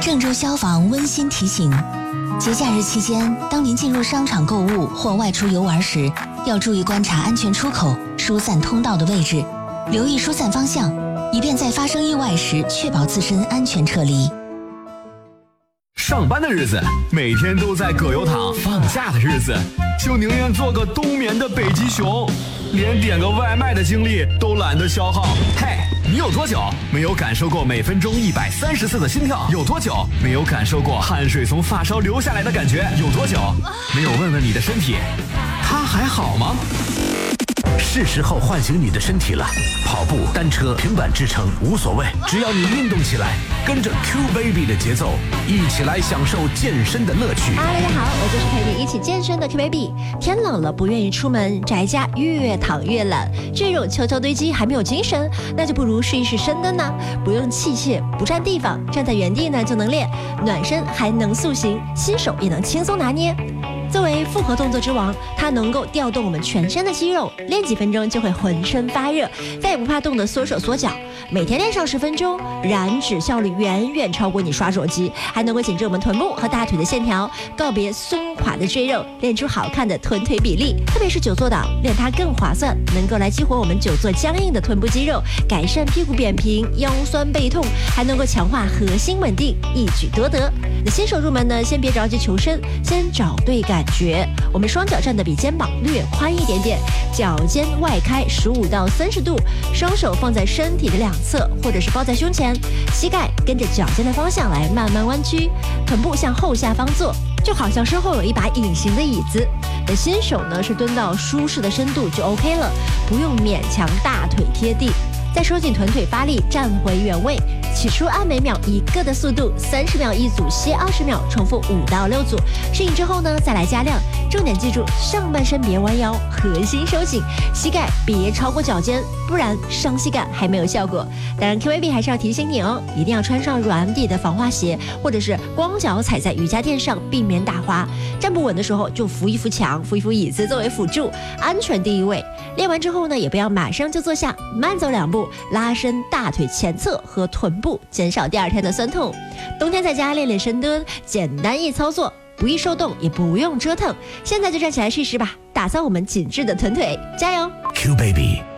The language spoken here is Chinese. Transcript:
郑州消防温馨提醒：节假日期间，当您进入商场购物或外出游玩时，要注意观察安全出口、疏散通道的位置，留意疏散方向，以便在发生意外时确保自身安全撤离。 上班的日子每天都在葛优躺，放假的日子就宁愿做个冬眠的北极熊，连点个外卖的精力都懒得消耗。嘿，你有多久没有感受过每分钟130次的心跳？有多久没有感受过汗水从发梢流下来的感觉？有多久没有问问你的身体，它还好吗？ 是时候唤醒你的身体了，跑步、单车、平板支撑无所谓，只要你运动起来，跟着 Q Baby 的节奏，一起来享受健身的乐趣。 大家好，我就是陪你一起健身的 Q Baby。天冷了不愿意出门，宅家越躺越懒，这种球球堆积还没有精神，那就不如试一试深蹲呢。不用器械，不占地方，站在原地呢就能练，暖身还能塑形，新手也能轻松拿捏。作为复合动作之王，它能够调动我们全身的肌肉，练几分钟就会浑身发热，再也不怕冻得缩手缩脚。每天练上10分钟，燃脂效率远远超过你刷手机，还能够紧致我们臀部和大腿的线条，告别松垮的赘肉，练出好看的臀腿比例。特别是久坐党，练它更划算，能够来激活我们久坐僵硬的臀部肌肉，改善屁股扁平、腰酸背痛，还能够强化核心稳定，一举多得。那新手入门呢，先别着急求深，先找对感觉。我们双脚站得比肩膀略宽一点点，脚尖外开15到30度，双手放在身体的两侧，或者是包在胸前，膝盖跟着脚尖的方向来慢慢弯曲，臀部向后下方坐，就好像身后有一把隐形的椅子。那新手呢是蹲到舒适的深度就 OK 了，不用勉强大腿贴地。再收紧臀腿发力，站回原位。起初按每秒1个的速度，30秒一组，歇20秒，重复5到6组。适应之后呢，再来加量。重点记住，上半身别弯腰，核心收紧，膝盖别超过脚尖，不然伤膝盖还没有效果。当然 QAB 还是要提醒你哦，一定要穿上软底的防滑鞋，或者是光脚踩在瑜伽垫上，避免打滑。站不稳的时候就扶一扶墙，扶一扶椅子作为辅助，安全第一位。练完之后呢，也不要马上就坐下，慢走2步，拉伸大腿前侧和臀部，减少第2天的酸痛。冬天在家练练深蹲，简单易操作，不易受冻，也不用折腾。现在就站起来试试吧，打造我们紧致的臀腿，加油 Q Baby